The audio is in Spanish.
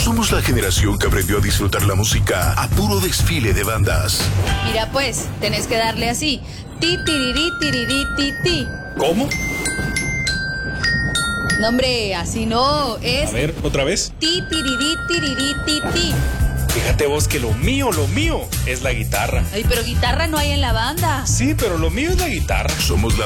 Somos la generación que aprendió a disfrutar la música a puro desfile de bandas. Mira pues, tenés que darle así. Ti, tirirí, tirirí, ti, ti. ¿Cómo? No, hombre, así no, es A ver, otra vez. ti, tirirí, tirirí, ti, ti. Fíjate vos que lo mío es la guitarra. Ay, pero guitarra no hay en la banda. Sí, pero lo mío es la guitarra. Somos la